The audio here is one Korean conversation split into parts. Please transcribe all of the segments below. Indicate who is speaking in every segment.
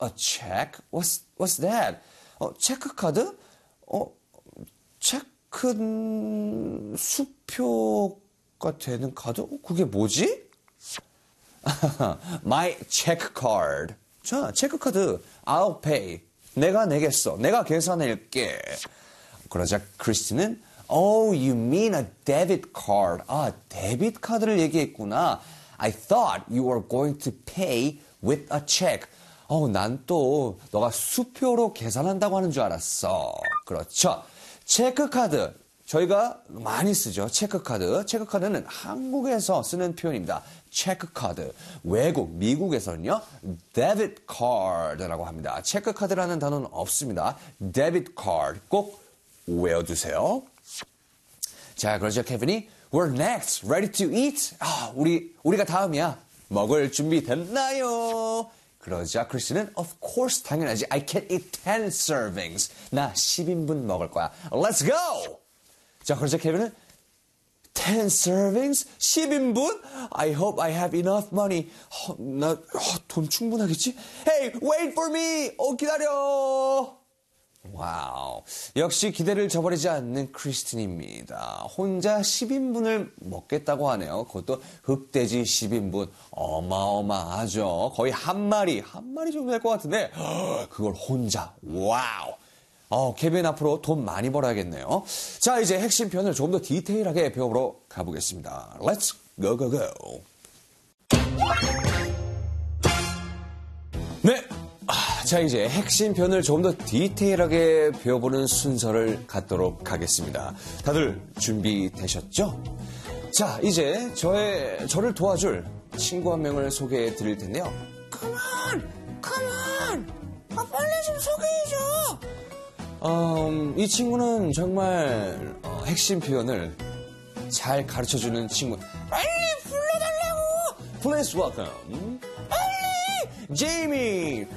Speaker 1: a check? What's that? 체크카드? 체크 수표가 되는 카드? 그게 뭐지? My check card. 자, 체크카드. I'll pay. 내가 내겠어. 내가 계산할게. 그러자 크리스티는 Oh, you mean a debit card. 아, 데빗 카드를 얘기했구나. I thought you were going to pay with a check. 난 또 너가 수표로 계산한다고 하는 줄 알았어. 그렇죠. 체크카드. 저희가 많이 쓰죠. 체크카드. 체크카드는 한국에서 쓰는 표현입니다. 체크카드. 외국, 미국에서는요. 데빗 카드라고 합니다. 체크카드라는 단어는 없습니다. 데빗 카드. 꼭 외워두세요. 자, 그러죠. 케빈이 We're next. Ready to eat? 우리가 다음이야. 먹을 준비 됐나요? 그러자 크리스는 Of course, 당연하지. I can eat 10 servings. 나 10인분 먹을 거야. Let's go! 자, 그러자 케빈은 10 servings? 10인분? I hope I have enough money. 나 돈 충분하겠지? Hey, wait for me! 기다려! 와우. 역시 기대를 저버리지 않는 크리스틴입니다. 혼자 10인분을 먹겠다고 하네요. 그것도 흑돼지 10인분. 어마어마하죠. 거의 한 마리 정도 될 것 같은데 그걸 혼자. 와우. 케빈 앞으로 돈 많이 벌어야겠네요. 자, 이제 핵심 표현을 조금 더 디테일하게 배워보러 가보겠습니다. Let's go, go, go. 네. 자, 이제 핵심 표현을 조금 더 디테일하게 배워보는 순서를 갖도록 하겠습니다. 다들 준비되셨죠? 자, 이제 저를 도와줄 친구 한 명을 소개해 드릴 텐데요. Come on! 빨리 좀 소개해줘! 이 친구는 정말 핵심 표현을 잘 가르쳐주는 친구. 빨리 불러달라고! Please welcome. 빨리! Jamie!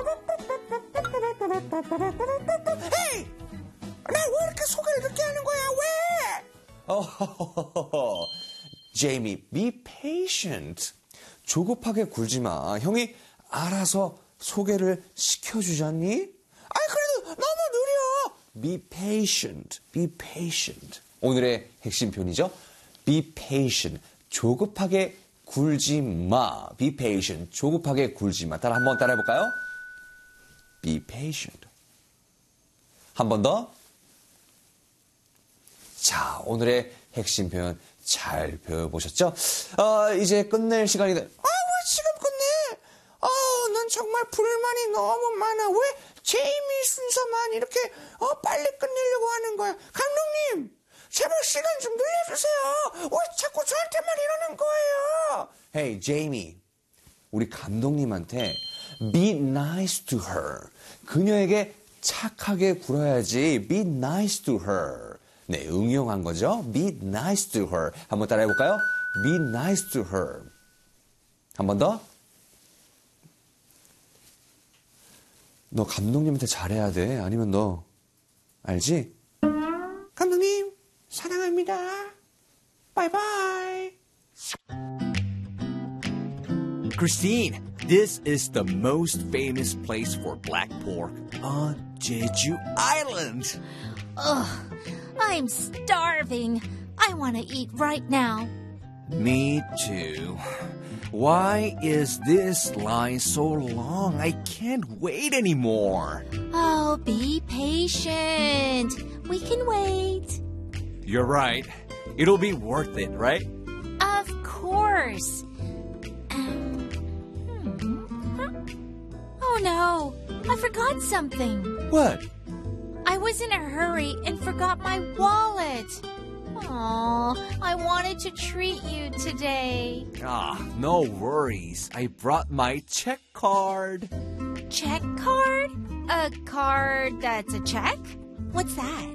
Speaker 1: 헤이! 나 왜 이렇게 소개를 늦게 하는 거야? 왜? Jamie, be patient. 조급하게 굴지 마. 형이 알아서 소개를 시켜주잖니? 그래도 너무 느려. Be patient. Be patient. 오늘의 핵심 표현이죠. Be patient. 조급하게 굴지 마. Be patient. 조급하게 굴지 마. 한번 따라해볼까요? Be patient. 한 번 더. 자, 오늘의 핵심 표현 잘 배워보셨죠? 이제 끝낼 시간이다. 왜 지금 끝내? 난 정말 불만이 너무 많아. 왜 제이미 순서만 이렇게 빨리 끝내려고 하는 거야? 감독님, 제발 시간 좀 늘려주세요. 왜 자꾸 저한테만 이러는 거예요? Hey, Jamie. 우리 감독님한테 be nice to her. 그녀에게 착하게 굴어야지. Be nice to her. 네, 응용한 거죠. Be nice to her. 한번 따라해 볼까요? Be nice to her. 한 번 더. 너 감독님한테 잘해야 돼. 아니면 너 알지? 감독님, 사랑합니다. 바이바이.
Speaker 2: Christine, this is the most famous place for black pork on Jeju Island.
Speaker 3: Ugh, I'm starving. I want to eat right now.
Speaker 2: Me too. Why is this line so long? I can't wait anymore.
Speaker 3: Oh, be patient. We can wait.
Speaker 2: You're right. It'll be worth it, right?
Speaker 3: Of course. Oh no, I forgot something.
Speaker 2: What?
Speaker 3: I was in a hurry and forgot my wallet. Aw, I wanted to treat you today.
Speaker 2: No worries. I brought my check card.
Speaker 3: Check card? A card that's a check? What's that?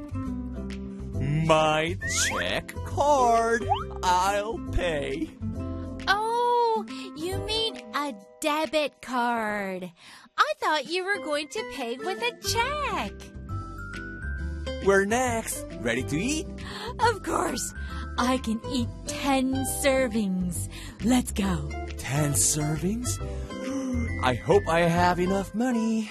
Speaker 2: My check card. I'll pay.
Speaker 3: Oh, you mean a debit card. I thought you were going to pay with a check.
Speaker 2: We're next. Ready to eat?
Speaker 3: Of course. I can eat 10 servings. Let's go.
Speaker 2: 10 servings? I hope I have enough money.